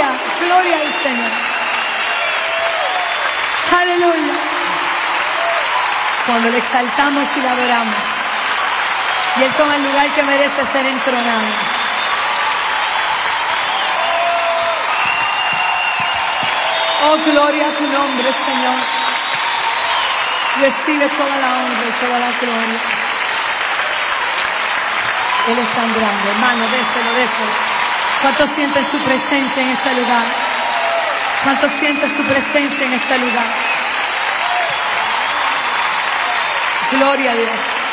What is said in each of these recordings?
gloria al Señor. Aleluya. Cuando le exaltamos y le adoramos, y Él toma el lugar que merece ser entronado. Oh, gloria a tu nombre, Señor. Recibe toda la honra y toda la gloria. Él es tan grande, hermano, déselo. ¿Cuántos sienten su presencia en este lugar? ¿Cuántos sienten su presencia en este lugar? Gloria a Dios.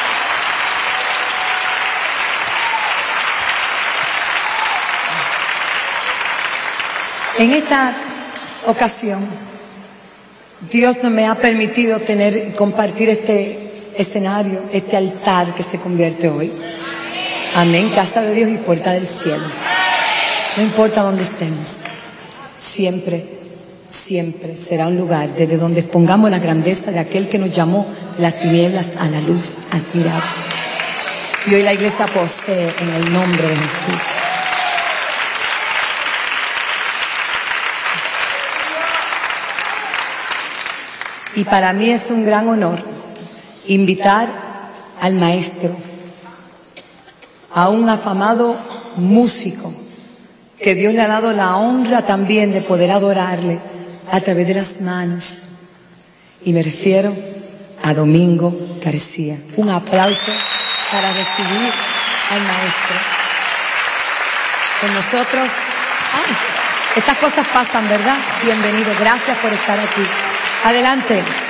En esta ocasión, Dios no me ha permitido compartir este escenario, este altar que se convierte hoy. Amén. Casa de Dios y puerta del cielo. No importa dónde estemos, siempre será un lugar desde donde expongamos la grandeza de aquel que nos llamó de las tinieblas a la luz admirable. Y hoy la iglesia posee en el nombre de Jesús. Y para mí es un gran honor invitar al maestro, a un afamado músico, que Dios le ha dado la honra también de poder adorarle a través de las manos. Y me refiero a Domingo García. Un aplauso para recibir al maestro. Con nosotros, estas cosas pasan, ¿verdad? Bienvenido, gracias por estar aquí. Adelante.